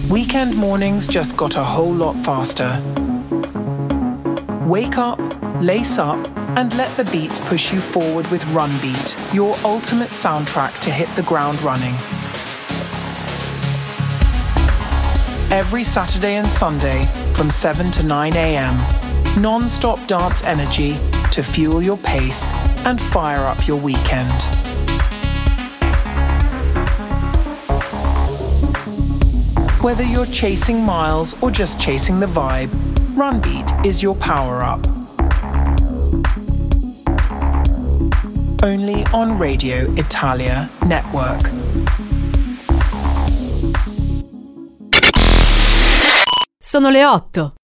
Weekend mornings just got a whole lot faster. Wake up, lace up, and let the beats push you forward with Run Beat, your ultimate soundtrack to hit the ground running. Every Saturday and Sunday from 7 to 9 a.m. Non-stop dance energy to fuel your pace and fire up your weekend. Whether you're chasing miles or just chasing the vibe, Run Beat is your power-up. Only on Radio Italia Network. Sono le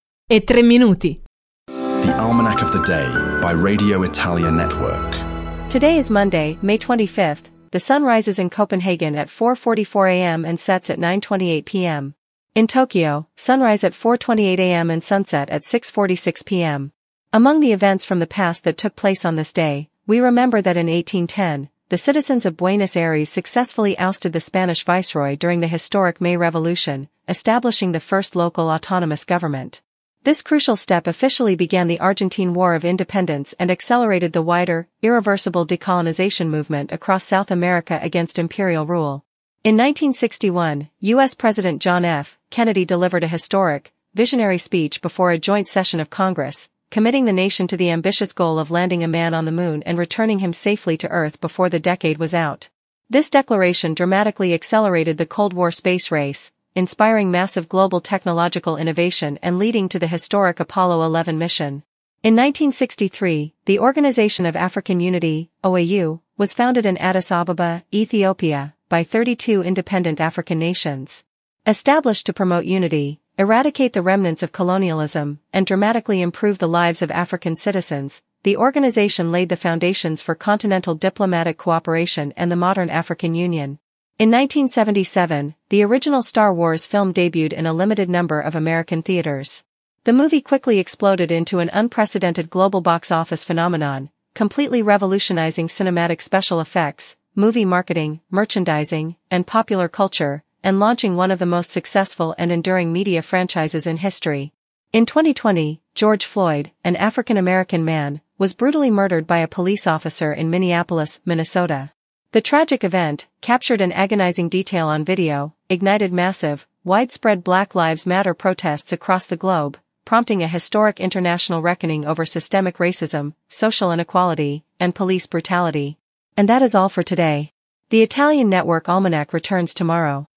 8:03. The Almanac of the Day by Radio Italia Network. Today is Monday, May 25th. The sun rises in Copenhagen at 4:44 a.m. and sets at 9:28 p.m. In Tokyo, sunrise at 4:28 a.m. and sunset at 6:46 p.m. Among the events from the past that took place on this day, we remember that in 1810, the citizens of Buenos Aires successfully ousted the Spanish viceroy during the historic May Revolution, establishing the first local autonomous government. This crucial step officially began the Argentine War of Independence and accelerated the wider, irreversible decolonization movement across South America against imperial rule. In 1961, U.S. President John F. Kennedy delivered a historic, visionary speech before a joint session of Congress, committing the nation to the ambitious goal of landing a man on the moon and returning him safely to Earth before the decade was out. This declaration dramatically accelerated the Cold War space race, inspiring massive global technological innovation and leading to the historic Apollo 11 mission. In 1963, the Organization of African Unity, OAU, was founded in Addis Ababa, Ethiopia, by 32 independent African nations. Established to promote unity, eradicate the remnants of colonialism, and dramatically improve the lives of African citizens, the organization laid the foundations for continental diplomatic cooperation and the modern African Union. In 1977, the original Star Wars film debuted in a limited number of American theaters. The movie quickly exploded into an unprecedented global box office phenomenon, completely revolutionizing cinematic special effects, movie marketing, merchandising, and popular culture, and launching one of the most successful and enduring media franchises in history. In 2020, George Floyd, an African-American man, was brutally murdered by a police officer in Minneapolis, Minnesota. The tragic event, captured in agonizing detail on video, ignited massive, widespread Black Lives Matter protests across the globe, prompting a historic international reckoning over systemic racism, social inequality, and police brutality. And that is all for today. The Italian Network Almanac returns tomorrow.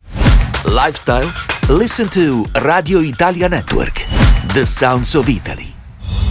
Lifestyle? Listen to Radio Italia Network, the sounds of Italy.